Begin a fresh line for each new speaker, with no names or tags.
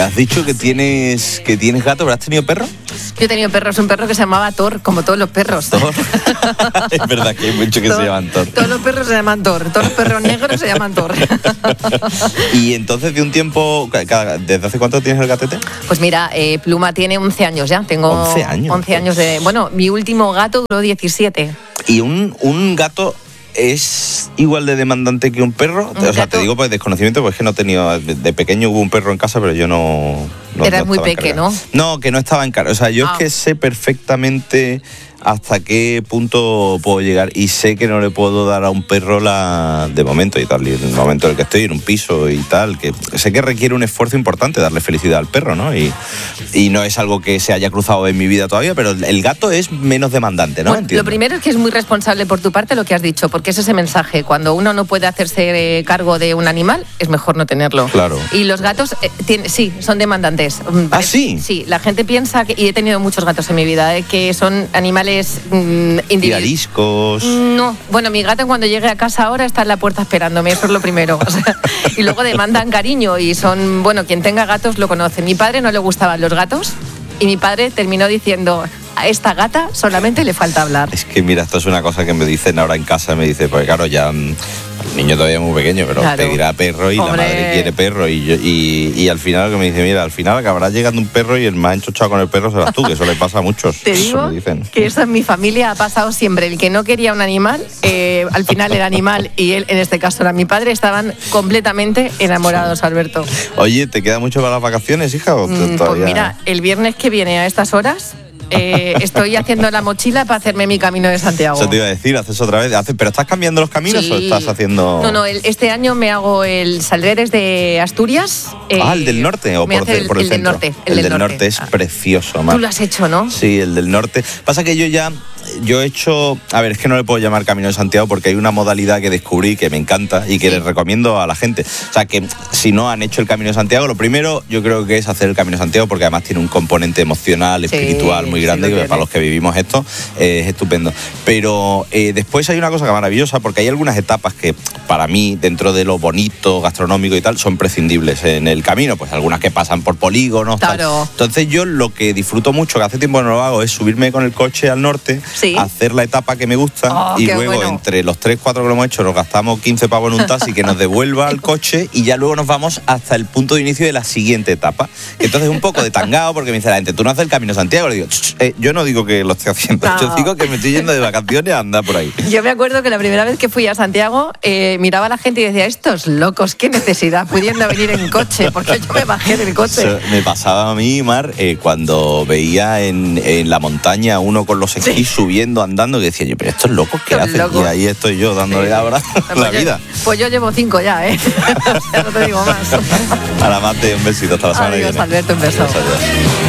Has dicho que tienes gato, pero ¿has tenido perro?
Yo he tenido perros, un perro que se llamaba Thor, como todos los perros.
¿Thor? Es verdad que hay muchos que se llaman Thor.
Todos los perros se llaman Thor, todos los perros negros se llaman Thor.
Y entonces de un tiempo, ¿desde hace cuánto tienes el gatete?
Pues mira, Pluma tiene 11 años ya, tengo
11 años.
11 años de... Bueno, mi último gato duró 17.
Y un gato... ¿Es igual de demandante que un perro? O sea, te digo por desconocimiento, porque es que no he tenido... De pequeño hubo un perro en casa, pero yo no
Eras muy pequeño, ¿no?
No, que no estaba en casa. O sea, yo es que sé perfectamente hasta qué punto puedo llegar y sé que no le puedo dar a un perro de momento y tal, y en el momento en el que estoy en un piso y tal, que sé que requiere un esfuerzo importante darle felicidad al perro, ¿no? Y no es algo que se haya cruzado en mi vida todavía, pero el gato es menos demandante, ¿no?
Bueno, lo primero es que es muy responsable por tu parte lo que has dicho, porque es ese mensaje, cuando uno no puede hacerse cargo de un animal, es mejor no tenerlo.
Claro.
Y los gatos, sí, son demandantes.
¿Ah, sí?
Sí, la gente piensa, y he tenido muchos gatos en mi vida, que son animales
¿Y ariscos?
No, bueno, mi gata cuando llegue a casa ahora está en la puerta esperándome, eso es lo primero. O sea, y luego demandan cariño y son, bueno, quien tenga gatos lo conoce. Mi padre no le gustaban los gatos y mi padre terminó diciendo... A esta gata solamente le falta hablar.
Es que mira, esto es una cosa que me dicen ahora en casa, me dice, pues claro, ya el niño todavía es muy pequeño, pero claro, pedirá perro y la madre quiere perro y al final lo que me dice, mira, al final acabará llegando un perro y el más enchochado con el perro serás tú, que eso le pasa a muchos.
Te digo que eso en mi familia ha pasado siempre. El que no quería un animal, al final el animal y él, en este caso era mi padre, estaban completamente enamorados, Alberto.
Oye, ¿te queda mucho para las vacaciones, hija? ¿O todavía?
Pues mira, el viernes que viene a estas horas... estoy haciendo la mochila para hacerme mi camino de Santiago.
Eso te iba a decir, haces otra vez. ¿Pero estás cambiando los caminos o estás haciendo...?
No, este año me hago saldré desde Asturias.
¿El del norte o por el centro?
Del norte.
El del norte es precioso, Mar.
Tú lo has hecho, ¿no?
Sí, el del norte. Pasa que yo he hecho... A ver, es que no le puedo llamar Camino de Santiago porque hay una modalidad que descubrí que me encanta y que les recomiendo a la gente. O sea, que si no han hecho el Camino de Santiago, lo primero yo creo que es hacer el Camino de Santiago porque además tiene un componente emocional, espiritual muy grande, que para los que vivimos esto es estupendo. Pero después hay una cosa maravillosa porque hay algunas etapas que para mí, dentro de lo bonito, gastronómico y tal, son prescindibles en el camino. Pues algunas que pasan por polígonos,
claro.
Tal. Entonces yo lo que disfruto mucho, que hace tiempo que no lo hago, es subirme con el coche al norte, hacer la etapa que me gusta y luego entre los 3-4 que lo hemos hecho nos gastamos 15 pavos en un taxi que nos devuelva al coche y ya luego nos vamos hasta el punto de inicio de la siguiente etapa. Entonces un poco de tangao porque me dice la gente, tú no haces el Camino de Santiago. Le digo, yo no digo que lo estoy haciendo, yo digo que me estoy yendo de vacaciones a andar por ahí.
Yo me acuerdo que la primera vez que fui a Santiago miraba a la gente y decía, estos locos, qué necesidad pudiendo venir en coche, porque yo me bajé del coche.
Eso me pasaba a mí, Mar, cuando veía en la montaña uno con los esquís subiendo, andando, que decía yo, pero estos locos, ¿qué hacen? Y ahí estoy yo dándole abrazo a la vida.
Pues yo llevo 5 ya, no te digo más.
A la Mate, un besito, hasta la semana que viene.
Adiós, Alberto, un beso.
Adiós.